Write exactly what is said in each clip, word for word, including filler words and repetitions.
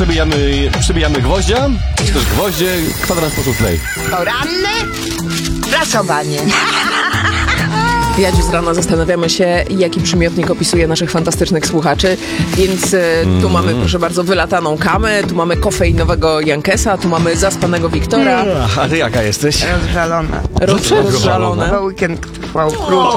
przybijamy, przybijamy gwoździa, czy też gwoździe, kwadrans poszło klej. Poranne prasowanie. Ja dziś z rana zastanawiamy się, jaki przymiotnik opisuje naszych fantastycznych słuchaczy, więc e, tu mm. mamy, proszę bardzo, wylataną kamę, tu mamy kofeinowego Jankesa, tu mamy zaspanego Wiktora. Mm. A ty jaka jesteś? Rozżalona. Roz, rozżalone. Bo weekend trwał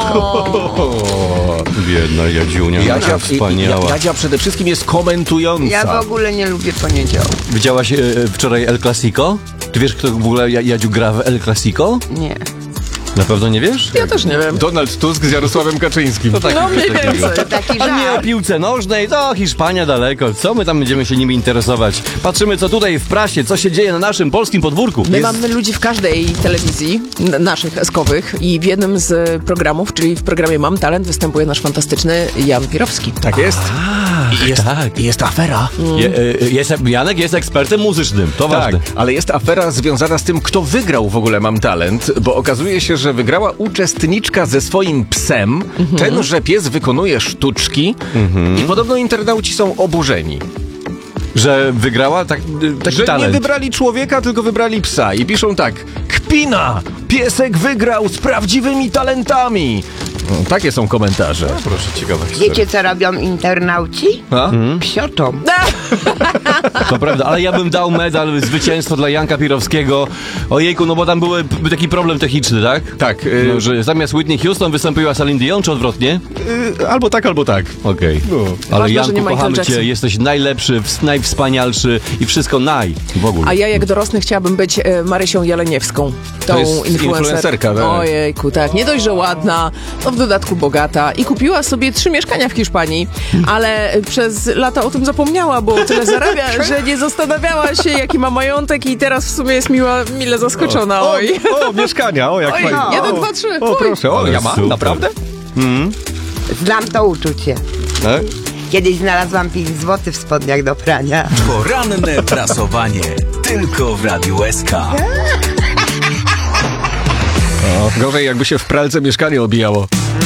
krótko. Biedna Jadziunia, Jadzia, wspaniała. Jadzia przede wszystkim jest komentująca. Ja w ogóle nie lubię poniedziałku. Widziałaś e, wczoraj El Clasico? Ty wiesz, kto w ogóle Jadziu gra w El Clasico? Nie. Na pewno nie wiesz? Ja też nie wiem. Donald Tusk z Jarosławem Kaczyńskim. To tak, No mniej takiego. więcej. To taki A nie o żart. piłce nożnej, to Hiszpania daleko. Co my tam będziemy się nimi interesować? Patrzymy, co tutaj w prasie, co się dzieje na naszym polskim podwórku. My Jest... mamy ludzi w każdej telewizji, n- naszych eskowych, i w jednym z programów, czyli w programie Mam Talent, występuje nasz fantastyczny Jan Pirowski. Tak jest. I jest, tak. i jest afera. Je, e, jest, Janek jest ekspertem muzycznym, to Tak, ważne. ale jest afera związana z tym, kto wygrał w ogóle Mam Talent, bo okazuje się, że wygrała uczestniczka ze swoim psem. Mhm. Tenże pies wykonuje sztuczki i podobno internauci są oburzeni. Że wygrała tak, taki Że talent. nie wybrali człowieka, tylko wybrali psa. I piszą tak: kpina! Piesek wygrał z prawdziwymi talentami! No, takie są komentarze. Proszę, ciekawa historia. Wiecie, co robią internauci? A? Psiotą. To prawda, ale ja bym dał medal zwycięstwo dla Janka Pirowskiego. Ojejku, no bo tam był taki problem techniczny, tak? Tak. Y, No, że zamiast Whitney Houston wystąpiła Celine Dion, czy odwrotnie? y, albo tak, albo tak. Okej. No. Ale Ważne, że Janku, nie Michael kochamy Jackson. cię, jesteś najlepszy, ws- najwspanialszy i wszystko naj w ogóle. A ja jak dorosnę chciałabym być e, Marysią Jeleniewską. Tą To jest influencer. influencerka, tak? Ojejku, tak. Nie dość, że ładna, no w dodatku bogata i kupiła sobie trzy mieszkania w Hiszpanii, ale e, przez lata o tym zapomniała, bo tyle zarabia, że nie zastanawiała się, jaki ma majątek, i teraz w sumie jest miła, mile zaskoczona. O, Oj. o, mieszkania, o jak Oj, fajnie. jeden, O, dwa, trzy. O, Oj. proszę, o, Ale ja mam, super. naprawdę? Znam to uczucie. Tak? Kiedyś znalazłam pięć złotych w spodniach do prania. Poranne prasowanie. Tylko w Radiu S K. O, gorzej jakby się w pralce mieszkanie obijało.